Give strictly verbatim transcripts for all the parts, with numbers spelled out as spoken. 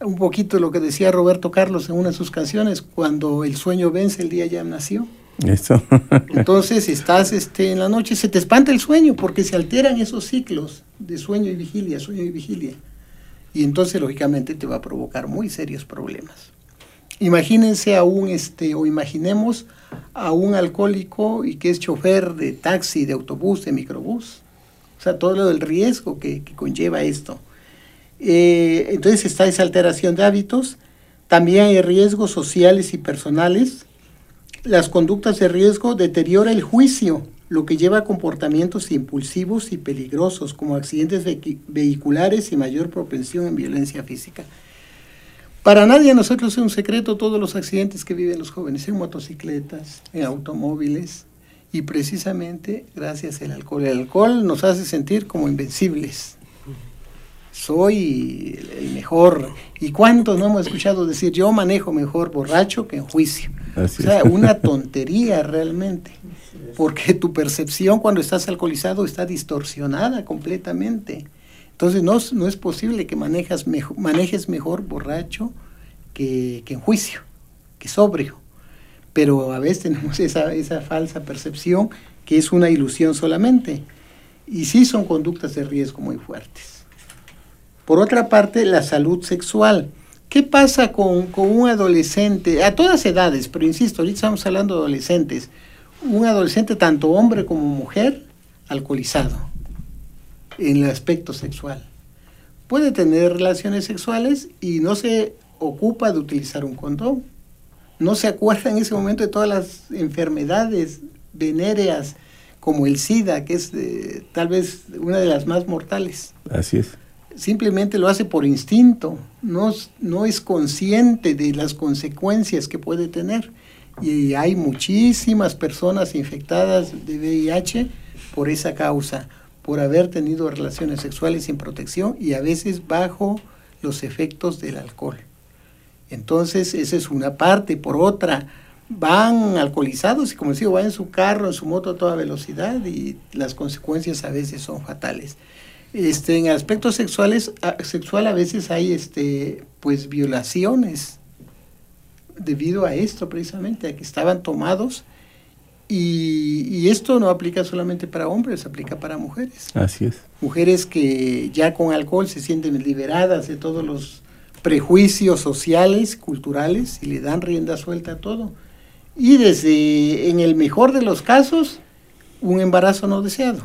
un poquito lo que decía Roberto Carlos en una de sus canciones, cuando el sueño vence, el día ya nació. Eso. Entonces estás este, en la noche, se te espanta el sueño porque se alteran esos ciclos de sueño y vigilia, sueño y vigilia. Y entonces lógicamente te va a provocar muy serios problemas. Imagínense a un, este, o imaginemos a un alcohólico y que es chofer de taxi, de autobús, de microbús. O sea, todo lo del riesgo que, que conlleva esto. Eh, entonces está esa alteración de hábitos. También hay riesgos sociales y personales. Las conductas de riesgo deteriora el juicio, lo que lleva a comportamientos impulsivos y peligrosos, como accidentes ve- vehiculares y mayor propensión en violencia física. Para nadie a nosotros es un secreto todos los accidentes que viven los jóvenes en motocicletas, en automóviles, y precisamente gracias al alcohol. El alcohol nos hace sentir como invencibles. Soy el mejor. ¿Y cuántos no hemos escuchado decir yo manejo mejor borracho que en juicio? Así o sea, es. una tontería realmente, porque tu percepción cuando estás alcoholizado está distorsionada completamente. Entonces no, no es posible que manejas mejor, manejes mejor borracho que, que en juicio, que sobrio. Pero a veces tenemos esa, esa falsa percepción que es una ilusión solamente. Y sí son conductas de riesgo muy fuertes. Por otra parte, la salud sexual. ¿Qué pasa con, con un adolescente? A todas edades, pero insisto, ahorita estamos hablando de adolescentes. Un adolescente, tanto hombre como mujer, alcoholizado en el aspecto sexual. Puede tener relaciones sexuales y no se ocupa de utilizar un condón. No se acuerda en ese momento de todas las enfermedades venéreas como el SIDA, que es eh, tal vez una de las más mortales. Así es. Simplemente lo hace por instinto, no, no es consciente de las consecuencias que puede tener. Y hay muchísimas personas infectadas de V I H por esa causa, por haber tenido relaciones sexuales sin protección y a veces bajo los efectos del alcohol. Entonces, esa es una parte. Por otra, van alcoholizados y, como les digo, van en su carro, en su moto a toda velocidad y las consecuencias a veces son fatales. Este, en aspectos sexuales, a, sexual a veces hay este, pues, violaciones debido a esto precisamente, a que estaban tomados. Y, y esto no aplica solamente para hombres, aplica para mujeres. Así es. Mujeres que ya con alcohol se sienten liberadas de todos los prejuicios sociales, culturales, y le dan rienda suelta a todo. Y desde, en el mejor de los casos, un embarazo no deseado.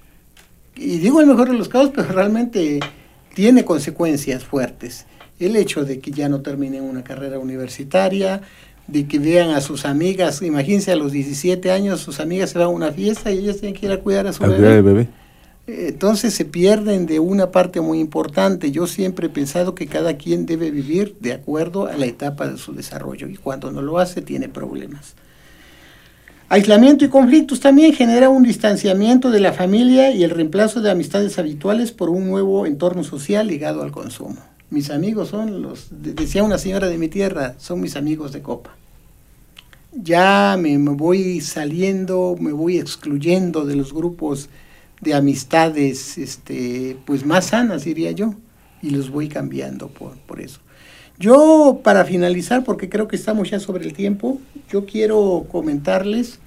Y digo el mejor de los casos, pero realmente tiene consecuencias fuertes. El hecho de que ya no terminen una carrera universitaria, de que vean a sus amigas, imagínense a los diecisiete años, sus amigas se van a una fiesta y ellas tienen que ir a cuidar a su Al bebé. cuidar al bebé. Entonces se pierden de una parte muy importante. Yo siempre he pensado que cada quien debe vivir de acuerdo a la etapa de su desarrollo y cuando no lo hace tiene problemas. Aislamiento y conflictos también genera un distanciamiento de la familia y el reemplazo de amistades habituales por un nuevo entorno social ligado al consumo. Mis amigos son los, decía una señora de mi tierra, son mis amigos de copa. Ya me, me voy saliendo, me voy excluyendo de los grupos de amistades este, pues más sanas, diría yo, y los voy cambiando por, por eso. Yo, para finalizar, porque creo que estamos ya sobre el tiempo, yo quiero comentarles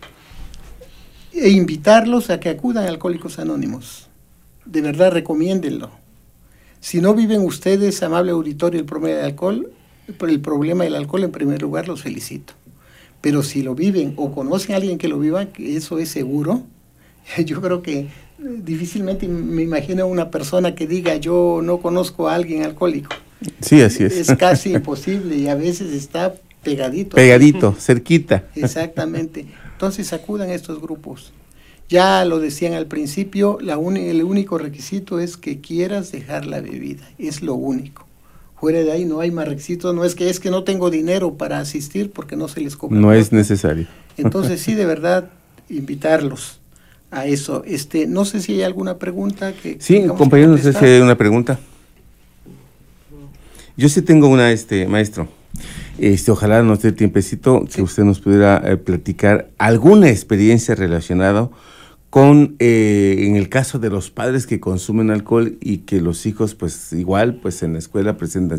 e invitarlos a que acudan a Alcohólicos Anónimos. De verdad, recomiéndenlo. Si no viven ustedes, amable auditorio, el problema del alcohol, el problema del alcohol, en primer lugar, los felicito. Pero si lo viven o conocen a alguien que lo viva, que eso es seguro, yo creo que difícilmente me imagino una persona que diga yo no conozco a alguien alcohólico. Sí, así es. Es casi imposible y a veces está pegadito. Pegadito, cerquita. Exactamente. Entonces acudan a estos grupos. Ya lo decían al principio, la un, el único requisito es que quieras dejar la bebida. Es lo único. Fuera de ahí no hay más requisitos. No es que es que no tengo dinero para asistir porque no se les cobra. No es necesario. Entonces sí, de verdad, invitarlos a eso. Este, no sé si hay alguna pregunta que... Sí, compañero, no sé si hay una pregunta. Yo sí tengo una, este, maestro. Este, ojalá nos dé tiempecito que sí. Usted nos pudiera eh, platicar alguna experiencia relacionada con, eh, en el caso de los padres que consumen alcohol y que los hijos, pues igual, pues en la escuela presentan